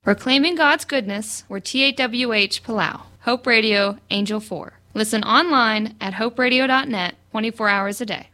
Proclaiming God's goodness, we're TAWH Palau, Hope Radio, Angel 4. Listen online at hoperadio.net 24 hours a day.